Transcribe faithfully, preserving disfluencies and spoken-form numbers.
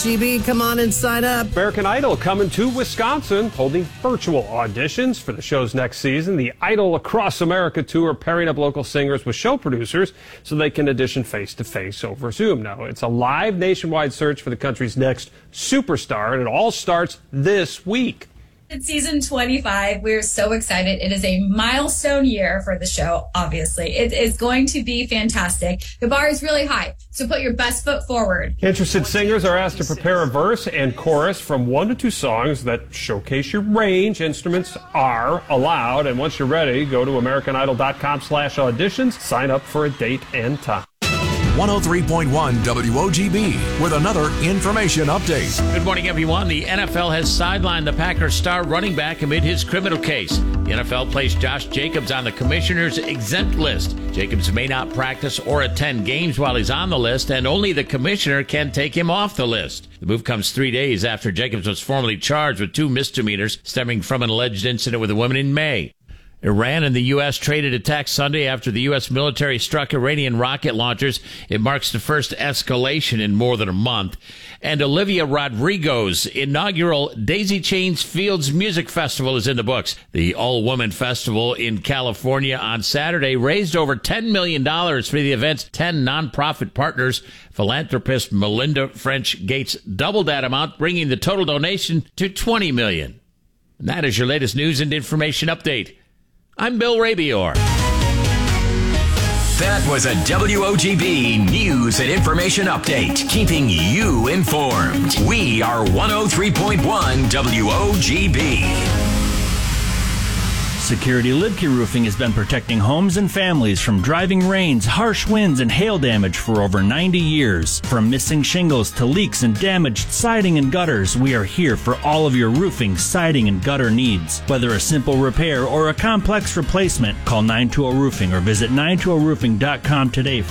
G B, come on and sign up. American Idol coming to Wisconsin, holding virtual auditions for the show's next season. The Idol Across America tour pairing up local singers with show producers so they can audition face-to-face over Zoom. Now, it's a live nationwide search for the country's next superstar, and it all starts this week. It's season twenty-five. We're so excited. It is a milestone year for the show, obviously. It is going to be fantastic. The bar is really high, so put your best foot forward. Interested singers are asked to prepare a verse and chorus from one to two songs that showcase your range. Instruments are allowed, and once you're ready, go to americanidol.com slash auditions. Sign up for a date and time. one oh three point one W O G B with another information update. Good morning, everyone. The N F L has sidelined the Packers star running back amid his criminal case. The N F L placed Josh Jacobs on the commissioner's exempt list. Jacobs may not practice or attend games while he's on the list, and only the commissioner can take him off the list. The move comes three days after Jacobs was formally charged with two misdemeanors stemming from an alleged incident with a woman in May. Iran and the U S traded attacks Sunday after the U S military struck Iranian rocket launchers. It marks the first escalation in more than a month. And Olivia Rodrigo's inaugural Daisy Chains Fields Music Festival is in the books. The all-woman festival in California on Saturday raised over ten million dollars for the event's ten nonprofit partners. Philanthropist Melinda French Gates doubled that amount, bringing the total donation to twenty million dollars. And that is your latest news and information update. I'm Bill Rabior. That was a W O G B News and Information Update, keeping you informed. We are one oh three point one W O G B. Security Libke Roofing has been protecting homes and families from driving rains, harsh winds, and hail damage for over ninety years. From missing shingles to leaks and damaged siding and gutters, we are here for all of your roofing, siding, and gutter needs. Whether a simple repair or a complex replacement, call nine two zero Roofing or visit nine two zero roofing dot com today for